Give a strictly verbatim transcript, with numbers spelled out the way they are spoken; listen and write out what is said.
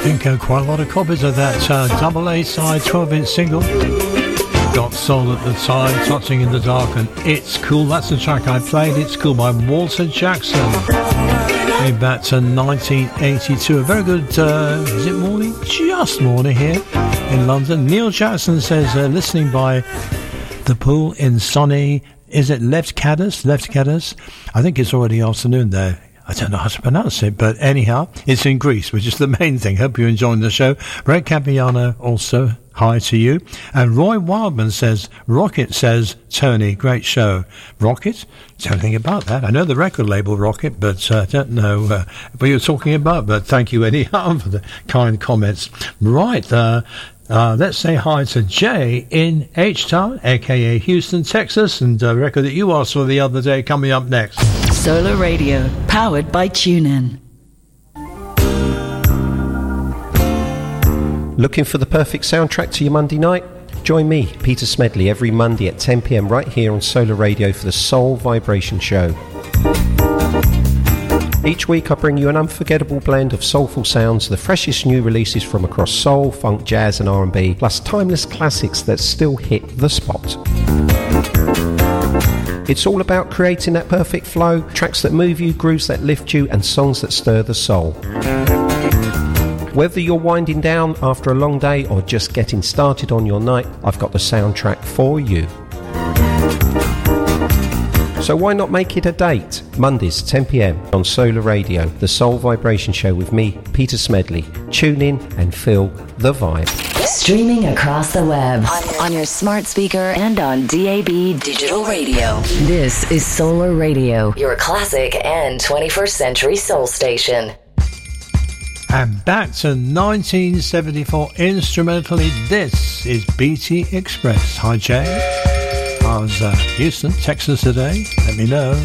think uh, quite a lot of copies of that uh, double A side twelve inch single got sold at the time, Touching in the Dark and It's Cool. That's the track I played. It's Cool by Walter Jackson. Made back to nineteen eighty-two. A very good, uh, is it morning? Just morning here in London. Neil Jackson says, uh, listening by the pool in sunny, is it Left Cadiz? Left Cadiz? I think it's already afternoon there. I don't know how to pronounce it, but anyhow, it's in Greece, which is the main thing. Hope you're enjoying the show. Brett Campiano also, hi to you. And Roy Wildman says, Rocket says, Tony, great show. Rocket? Don't think about that. I know the record label Rocket, but I uh, don't know uh, what you're talking about. But thank you anyhow for the kind comments. Right, uh, Uh, let's say hi to Jay in H-Town, a k a. Houston, Texas, and a record that you asked for the other day coming up next. Solar Radio, powered by TuneIn. Looking for the perfect soundtrack to your Monday night? Join me, Peter Smedley, every Monday at ten p.m. right here on Solar Radio for the Soul Vibration Show. Each week I bring you an unforgettable blend of soulful sounds, the freshest new releases from across soul, funk, jazz and R and B, plus timeless classics that still hit the spot. It's all about creating that perfect flow, tracks that move you, grooves that lift you, and songs that stir the soul. Whether you're winding down after a long day or just getting started on your night, I've got the soundtrack for you. So why not make it a date? Mondays, ten p.m. on Solar Radio, the Soul Vibration Show with me, Peter Smedley. Tune in and feel the vibe. Streaming across the web, on, on your smart speaker and on D A B Digital Radio. This is Solar Radio, your classic and twenty-first century soul station. And back to nineteen seventy-four instrumentally, this is B T Express. Hi Jay. How's uh, Houston, Texas today? Let me know.